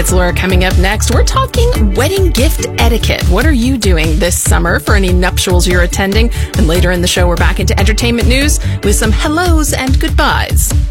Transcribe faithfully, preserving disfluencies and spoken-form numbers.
it's Laura. Coming up next, we're talking wedding gift etiquette. What are you doing this summer for any nuptials you're attending? And later in the show, we're back into entertainment news with some hellos and goodbyes.